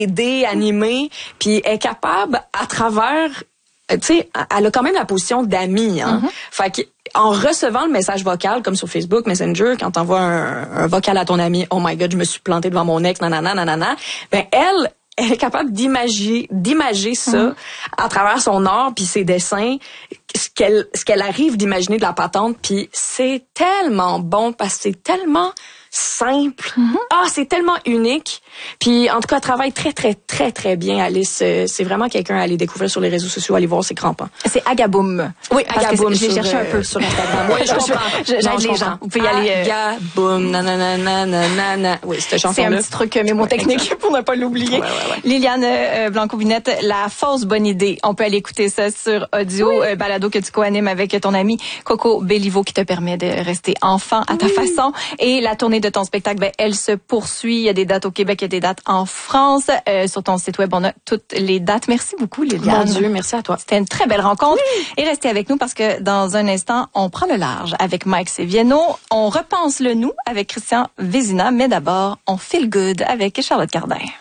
3D animé, puis est capable à travers, tu sais, elle a quand même la position d'amie, hein. Fait que en recevant le message vocal, comme sur Facebook, Messenger, quand t'envoies un vocal à ton ami, oh my God, je me suis plantée devant mon ex, nanana, nanana, ben elle est capable d'imager ça à travers son art puis ses dessins, ce qu'elle arrive d'imaginer de la patente, puis c'est tellement bon parce que c'est tellement simple. C'est tellement unique. Puis en tout cas, elle travaille très très très très bien, Alice. C'est vraiment quelqu'un à aller découvrir sur les réseaux sociaux, aller voir ses crampons. C'est Agaboom. Oui, Agaboom. Je l'ai cherché un peu sur Instagram. Oui, j'aide les gens. Vous pouvez y aller. Agaboom, nanana. Oui, cette chanson-là. C'est un petit truc mémotechnique pour ne pas l'oublier. Ouais. Liliane Blanco-Vinette, La fausse bonne idée. On peut aller écouter ça sur audio, balado que tu co-animes avec ton ami Coco Bellivo qui te permet de rester enfant à ta façon. Et la tournée de ton spectacle, elle se poursuit. Il y a des dates au Québec, il y a des dates en France. Sur ton site web, on a toutes les dates. Merci beaucoup, Liliane. Mon Dieu, merci à toi. C'était une très belle rencontre. Et restez avec nous parce que dans un instant, on prend le large avec Mike Seviano. On repense le nous avec Christian Vézina. Mais d'abord, on feel good avec Charlotte Cardin.